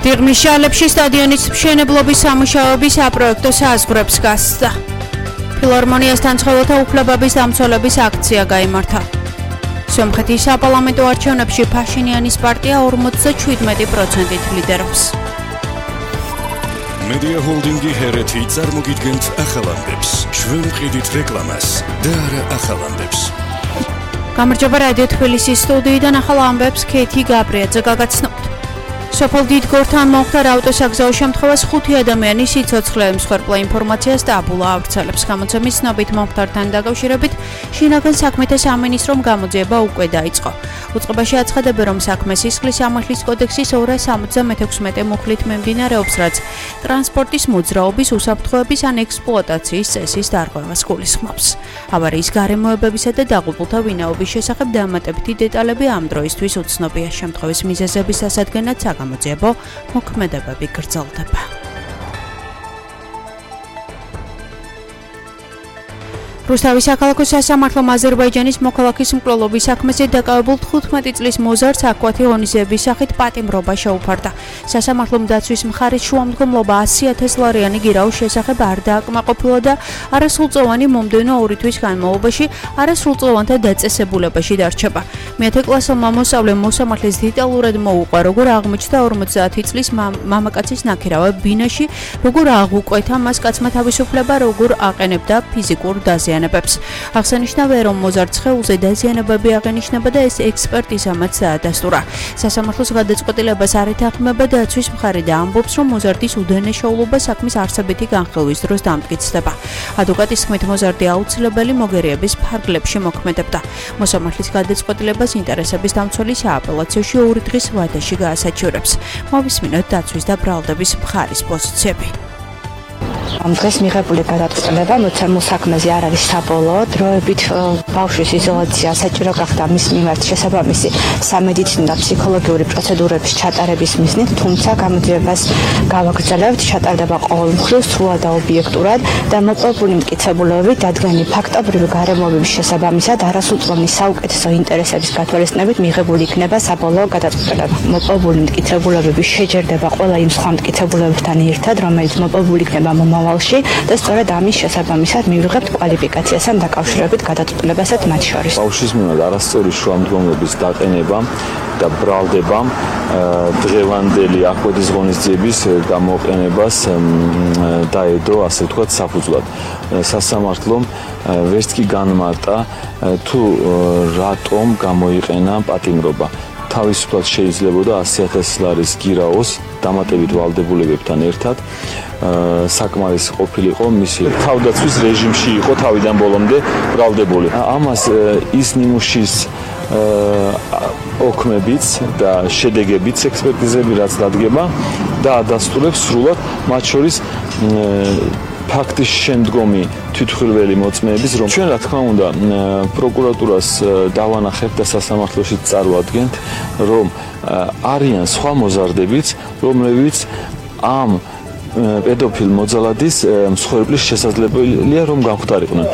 დიღმის შალებში სტადიონის მშენებლობის სამუშაოების საპროექტო საზღვრებს გასცდა. ფილარმონიასთან ცხოველთა უფლებების დამცველების აქცია გაიმართა. სომხეთის საპარლამენტო არჩევნებში ფაშინიანის პარტია 57%-ით ლიდერობს. მედია ჰოლდინგი ჰერეთი წარმოგიდგენთ ახალ ამბებს. ჩვენ ვყიდით რეკლამას და არა ახალ ამბებს. გამარჯობა რადიო თბილისის სტუდიიდან ახალ ამბებს ქეთი გაბრიაძე გაგაცნობთ. სოფელ დიდგორთან მოხდა ავტოსაგზაო შემთხვევას 5 ადამიანის სიცოცხლე მსხვერპლა ინფორმაციას დააბულა ავრცელებს გამოცემის ცნობით მომხდართან დაკავშირებით შინაგან საქმეთა სამინისტრომ გამოძიება უკვე დაიწყო. უწყებაში აცხადებენ რომ საქმე სისხლის სამართლის კოდექსის 276 მუხლით მიმდინარეობს, რაც ტრანსპორტის მოძრაობის უსაფრთხოების ან ექსპლუატაციის წესის დარღვევას გულისხმობს. ავარიის გარემოებებისა და დაღუპულთა ვინაობის შესახებ დამატებითი დეტალები ამ დროისთვის უცნობია. შემთხვევის მიზეზების დასადგენად გამოძიებო მოქმედებები გრძელდება. რუსთავის საქალაქო სასამართლომ აზერბაიჯანის მოქალაქის მკვლელობის საქმეზე დაკავებულ 15 წლის მოზარდს აკვეთი ღონისძიების სახით პატიმრობა შეუფარდა. სასამართლომ დაცვის მხარის შუამდგომლობა 100,000 ლარიანი გირაოს შესახებ არ დააკმაყოფილა და არასრულწლოვანი მომდევნო 2 თვის განმავლობაში არასრულწლოვანთა დაწესებულებაში დარჩება. მეათე კლასელმა მოსწავლემ მოსამართლეს დეტალურად მოუყვა, როგორ აღმოჩნდა 50 წლის მამაკაცის ნაქირავა ბინაში, როგორ აღუკვეთა მას კაცმა თავისუფლება, როგორ აყენებდა ფიზიკურ დაზიანებებს. აღსანიშნავია, რომ მოზარდ სხეულზე დაზიანებები აღენიშნება და ეს ექსპერტიზამაც დაადასტურა. სასამართლოს გადაწყვეტილებას არ ეთანხმება დაცვის მხარე და ამბობს, რომ მოზარდის უდანაშაულობა საქმის არსებითი განხილვის დროს დამტკიცდება. ადვოკატის თქმით, მოზარდი აუცილებელი მოგერიების ფარგლებში მოქმედებდა. მოსამართლის გადაწყვეტილებას ინტერესების დამცველი სააპელაციოში 2 დღის ვადაში გაასაჩივრებს. მოვისმინოთ დაცვის და ბრალდების მხარის პოზიციები. ამ დღეს მიღებული გადაწყვეტილება მოცემულ საქმეზე არ არის საბოლოო. დროებით ბავშვის იზოლაცია საჭირო გახდა მის მიმართ შესაბამისი სამედიცინო და ფსიქოლოგიური პროცედურების ჩატარების მიზნით, თუმცა გამოძიებას გავაგრძელებთ. ჩატარდება ყოველმხრივ, სრულად და ობიექტურად და მოპოვებული მტკიცებულებები დადგენილი ფაქტობრივი გარემოებების შესაბამისად არასრულწლოვანი საუკეთესო ინტერესების გათვალისწინებით მიღებული იქნება საბოლოო გადაწყვეტილება. მოპოვებული მტკიცებულებები შეჯერდება ყველა იმ სხვა მტკიცებულებებთან ერთად, რომელიც მოპოვებული იქნება მომავალში და სწორედ ამის შესაბამისად მივიღებთ კვალიფიკაციასთან დაკავშირებით გადაწყვეტილებასაც მათ შორის. ბავშვის მიმართ არასწორი შუამდგომლობის დაყენებამ და ბრალდებამ დღევანდელი აკვეთის ღონისძიების გამოყენებას დაედო, ასე ვთქვათ, საფუძვლად. სასამართლომ ვერც კი განმარტა თუ რატომ გამოიყენა პატიმრობა. თავისუფლად შეიძლებოდა 100,000 ლარის გირაოს დამატებით ვალდებულებებთან ერთად საკმარის ყოფილიყო მისი თავდაცვის რეჟიმში იყო თავიდან ბოლომდე ბრალდებული. ამას ის ნიმუშის ოქმებიც და შედეგებიც ექსპერტიზები რაც დადგება და ადასტურებს სრულად მათ შორის ფაქტის შემდგომი თვითმხილველი მოწმეების, რომ ჩვენ რა თქმა უნდა პროკურატურას დავანახებთ და სასამართლოში წარვადგენთ, რომ არიან სხვა მოზარდებიც, რომლებიც ამ პედოფილ მოძალადის მსხვერპლის შესაძლებელია რომ გამختارიყვნენ.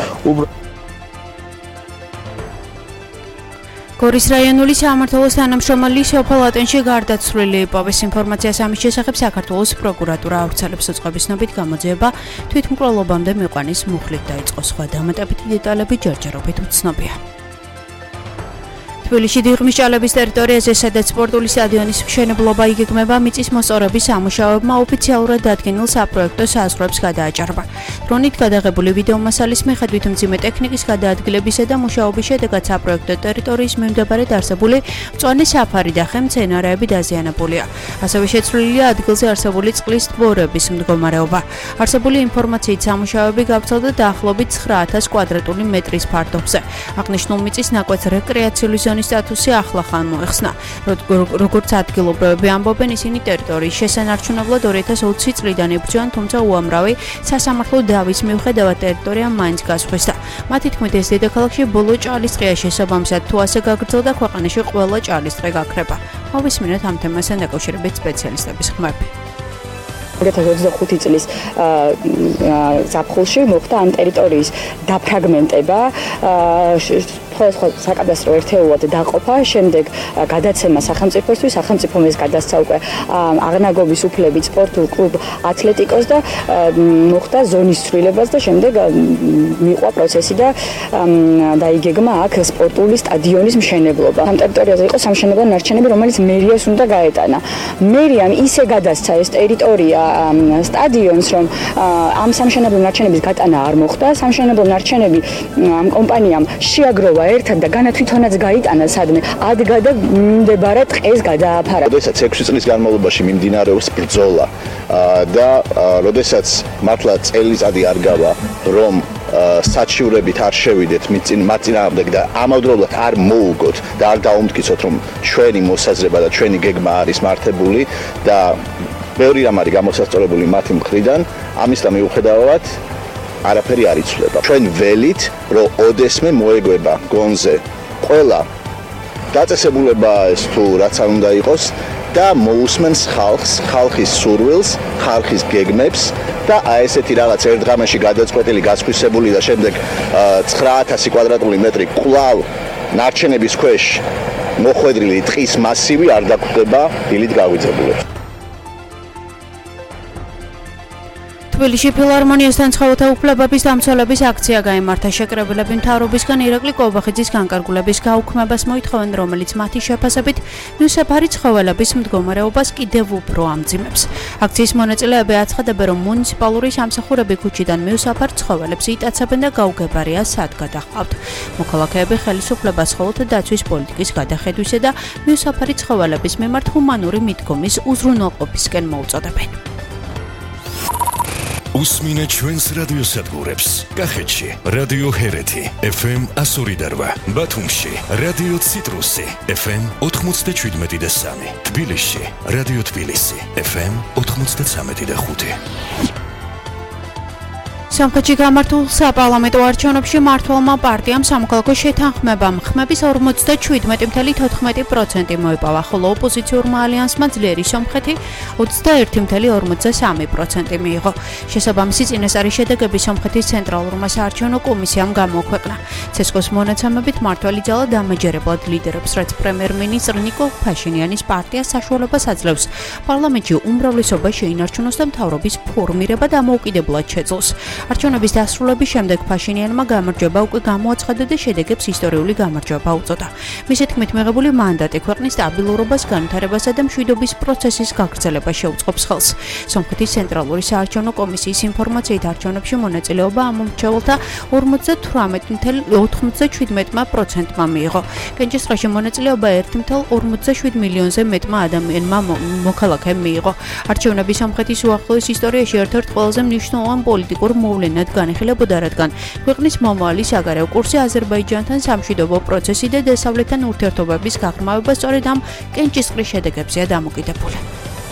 გორის რაიონული სამმართველოს თანამშრომელი სოფელ ატენში გარდაცვლილი იპოვის. ინფორმაციას ამის შესახებ საქართველოს პროკურატურა ავრცელებს. უწყების ცნობით გამოძიება თვითმკვლელობამდე მიყვანის მუხლით დაიწყო. სხვა დამატებითი დეტალები ჯერჯერობით უცნობია. თბილისში დიღმის ჭალების ტერიტორიაზე, სადაც სპორტული სტადიონის მშენებლობა იგეგმება, მიწის მოსწორების სამუშაოებმა ოფიციალურად დადგენილ საპროექტო საზღვრებს გადააჭარბა. დრონით გადაღებული ვიდეომასალის მიხედვით მძიმე ტექნიკის გადაადგილებისა და მუშაობის შედეგად საპროექტო ტერიტორიის მიმდებარედ არსებული მწვანე საფარი და ხე მცენარეები დაზიანებულია. ასევე შეცვლილია ადგილზე არსებული წყლის ტბორების მდგომარეობა. არსებული ინფორმაციით სამუშაოები გავრცელდა დაახლოებით 9,000 კვადრატული მეტრის ფართობზე. აღნიშნულ მიწის ნაკვეთს რეკრეაციული ზონის სტატუსი ახლახან მოეხსნა. როგორც ადგილობრივები ამბობენ, ისინი ტერიტორიის შესანარჩუნებლად 2020 წლიდან იბრძვიან, თუმცა უამრავი სასამართლო დავის მიუხედავად ტერიტორია მაინც გასხვისდა. მათი თქმით, ეს დედაქალაქში ბოლო ჭალისწყლია შესაბამისად, თუ ასე გაგრძელდა, ქვეყანაში ყველა ჭალისწყლი გაქრება. მოვისმინოთ ამ თემასთან დაკავშირებით სპეციალისტების ხმები. 2025 წლის ზაფხულში მოხდა ამ ტერიტორიის დაფრაგმენტება, სხვადასხვა საკადასტრო ერთეულად დაყოფა, შემდეგ გადაცემა სახელმწიფოსთვის, სახელმწიფომ ეს გადასცა უკვე აღნაგობის უფლებით სპორტულ კლუბ ათლეტიკოს და მოხდა ზონის ცვლილებას და შემდეგ მიყვა პროცესი და დაიგეგმა აქ სპორტული სტადიონის მშენებლობა. ამ ტერიტორიაზე იყო სამშენებლო ნარჩენები, რომელიც მერიას უნდა გაეტანა. მერიამ ისე გადასცა ეს ტერიტორია სტადიონს, რომ ამ სამშენებლო ნარჩენების გატანა არ მოხდა. სამშენებლო ნარჩენები ამ კომპანიამ შეაგროვა ერთად და განა თვითონაც გაიტანა სადმე ადგა და მიმდებარე ტყეს გადააფარა. როდესაც 6 წლის განმავლობაში მიმდინარეობს ბრძოლა და როდესაც მართლა წელიწადი არ გავა, რომ საჩივრებით არ შევიდეთ მათ წინააღმდეგ და ამავდროულად არ მოუგოთ და არ დაუმტკიცოთ, რომ ჩვენი მოსაზრება და ჩვენი გეგმა არის მართებული და ბევრი რამ არის გამოსასწორებული მათი მხრიდან, ამისთან მიუხედავად არაფერი არ იცვლება. ჩვენ ველით, რომ ოდესმე მოეგვება გონზე ყველა დაწესებულება ეს თუ რაც არ უნდა იყოს და მოусმენს ხალხს, ხალხის სურვილს, ხალხის გეგმებს და ესეთი რაღაც ერთ ღამეში გადაწყვეტილი, გასხვისებული და შემდეგ 9000 კვადრატული მეტრი კვლავ ნარჩენების ქვეშ მოხვედრილი ტყის მასივი არ დაგვდება დილით გაგვიძებულებს. თბილისში ფილარმონიასთან ცხელთა უფლებების დამცველების აქცია გაიმართა. შეკრებილები მთავრობისგან ირაკლი კობახიძის განკარგულების გაუქმებას მოითხოვენ, რომელიც მათი შეფასებით მისაფარი ცხოველების მდგომარეობას კიდევ უფრო ამძიმებს. აქციის მონაწილეები აცხადებენ, რომ მუნიციპალური სამსახურები ქუჩიდან მისაფარ ცხოველებს იტაცებენ და გაუგებარია სად გადაჰყავთ. მოქალაქეები ხელისუფლებას ცხოველთა დაცვის პოლიტიკის გადახედვისა და მისაფარი ცხოველების მიმართ ჰუმანური მიდგომის უზრუნველყოფისკენ მოუწოდებენ. უსმინე ჩვენს რადიოსადგურებს. კახეთში რადიო ჰერეთი FM 102.8, ბათუმში რადიო ციტრუსი FM 97.3, თბილისში რადიო თბილისი FM 93.5. სომხეთში გამართულ საპარლამენტო არჩევნებში მმართველმა პარტიამ სამოქალაქო შეთანხმებამ ხმების 47.14% მოიპოვა, ხოლო ოპოზიციურმა ალიანსმა ძლიერი სომხეთი 21.43% მიიღო. შესაბამისი წინასწარი შედეგები სომხეთის ცენტრალურმა საარჩევნო კომისიამ გამოქვეყნა. ცესკოს მონაცემებით მმართველი ძალა დამაჯერებლად ლიდერობს, რაც პრემიერ-მინისტრ ნიკოლ ფაშინიანის პარტიას საშუალებას აძლევს პარლამენტში უმრავლესობა შეინარჩუნოს და მთავრობის ფორმირება დამოუკიდებლად შეძლოს. არჩევნების დასრულების შემდეგ ფაშინიანმა გამარჯვება უკვე გამოაცხადა და შედეგებს ისტორიული გამარჯვება უწოდა. მისი თქმით, მიღებული მანდატი ქვეყნის სტაბილურობას, განვითარებასა და მშვიდობის პროცესის გაგრძელებას შეუწყობს ხელს. სომხეთის ცენტრალური საარჩევნო კომისიის ინფორმაციით არჩევნებში მონაწილეობა ამ მრჩეველთა 58.97%-მა მიიღო. კენჭისყრაში მონაწილეობა 1.47 მილიონზე მეტმა ადამიანმა მოქალაქემ მიიღო. არჩევნები სომხეთის უახლოეს ისტორიაში ერთ-ერთ ყველაზე მნიშვნელოვან პოლიტიკურ მოვლენად განიხილებოდა, რადგან ქვეყნის მომავალი საგარეო კურსი აზერბაიჯანთან სამშვიდობო პროცესი და დასავლეთთან ურთიერთობების გაღრმავება სწორედ ამ კენჭისყრის შედეგებზეა დამოკიდებული.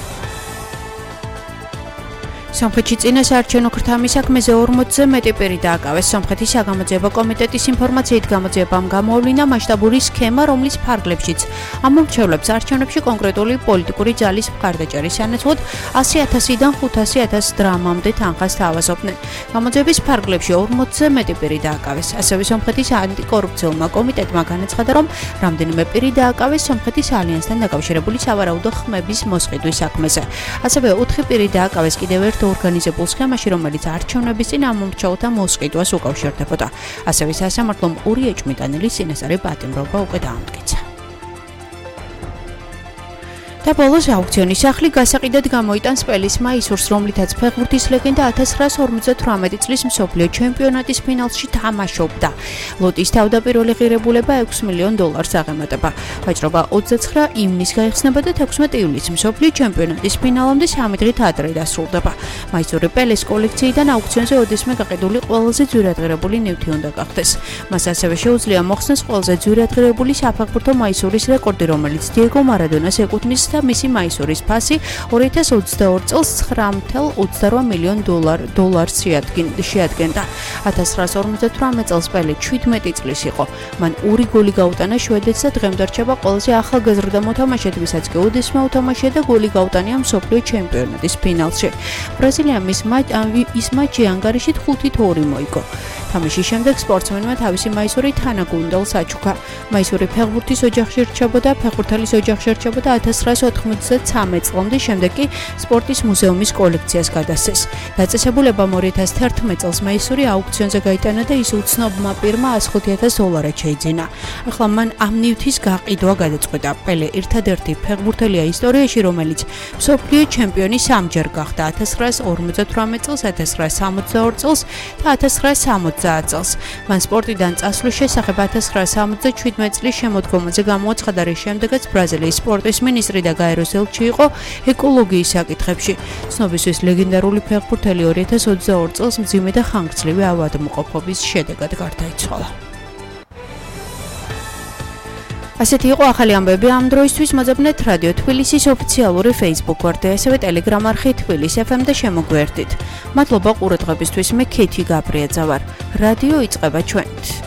სომხეთში წინა საარჩევნო ქრთამის საქმეზე 40-ზე მეტი პირი დააკავეს. სომხეთის საგამოძიებო კომიტეტის ინფორმაციით გამოძიებამ გამოავლინა მასშტაბური სქემა, რომლის ფარგლებშიც ამ მრჩევლებს არჩევნებში კონკრეტული პოლიტიკური ძალის მხარდაჭერის სანაცვლოდ 100,000-დან 500,000 დრამამდე თანხას თავაზობდნენ. გამოძიების ფარგლებში 40-ზე მეტი პირი დააკავეს. ასევე სომხეთის ანტიკორუფციულმა კომიტეტმა განაცხადა, რომ რამდენიმე პირი დააკავეს სომხეთის ალიანსთან დაკავშირებული სავარაუდო ხმების მოსყიდვის საქმეზე. ასევე 4 პირი დააკავეს კიდევ ერთ ორგანიზებულ სქემაში, რომელიც არჩევნების წინ ამ მრჩეველთა მოსყიდვას უკავშირდებოდა. ასევე სასამართლომ 2 ეჭვმიტანილის წინასწარი პატიმრობა უკვე დაამტკიცა. და ბოლოს აუქციონის სახლი გასაყიდად გამოიტანს პელისმა ისურს, რომლითაც ფეხბურთის ლეგენდა 1958 წლის მსოფლიო ჩემპიონატის ფინალში თამაშობდა. ლოტის თავდაპირველი ღირებულება $6 მილიონ აღემატება. ვაჭრობა 29 ივნისს გაიხსნება და 16 ივლისს მსოფლიო ჩემპიონატის ფინალამდე 3 დღით ადრე დასრულდება. მაისური პელეს კოლექციიდან აუქციონზე ოდესმე გაყიდული ყველაზე ძვირადღირებული ნივთი უნდა გახდეს. მას ასევე შეუძლია მოხსნას ყველაზე ძვირადღირებული საფეხბურთო მაისურის რეკორდი, რომელიც დიეგო მარადონას ეკუთვნის. თუმცა მისი მაისურის ფასი 2022 წელს 9.28 მილიონ დოლარს შეადგენდა. 1958 წელს პელე 17 წლის იყო. მან 2 გოლი გაუტანა შვედეთს და დღემდე რჩება ყველაზე ახალგაზრდა მოთამაშედ, ვისაც კი უდიდესმა უთამაშია და გოლი გაუტანია მსოფლიო ჩემპიონატის ფინალში. ბრაზილიამ ის მაჩი ანგარიში 5-2 მოიგო. თამაშის შემდეგ სპორტსმენმა თავისი მაისური თანაგუნდელს აჩუქა. მაისური ფეხბურთის ოჯახში რჩებოდა, ფეხბურთელის ოჯახში რჩებოდა 1993 წლამდე, შემდეგ კი სპორტის მუზეუმის კოლექციას გადასცეს. დაწესებულებამ 2011 წელს მაისური აუქციონზე გაიტანა და ის უცნობმა პირმა $105,000 შეიძინა. ახლა მან ამ ნივთის გაყიდვა გადაწყვეტა. პელე ერთადერთი ფეხბურთელია ისტორიაში, რომელიც მსოფლიო ჩემპიონი 3-ჯერ გახდა: 1958 წელს, 1962 წელს და 1960 წელს. მან სპორტიდან წასვლის შესახებ 1977 წლის შემოდგომაზე გამოაცხადა, რის შემდეგაც ბრაზილიის სპორტის მინისტრი და გაეროს ელჩი იყო ეკოლოგიის საკითხებში. ცნობისთვის ლეგენდარული ფეხბურთელი 2022 წელს მძიმე და ხანგრძლივი ავადმყოფობის შედეგად გარდაიცვალა. ასეთი იყო ახალი ამბები ამ დროისთვის. მოძებნეთ რადიო თბილისის ოფიციალური Facebook გვერდი, ასევე Telegram არხი თბილისი FM და შემოგვერდით. მადლობა ყურადღებისთვის. მე ქეთი გაბრიაძე ვარ. რადიო იწყება ჩვენით.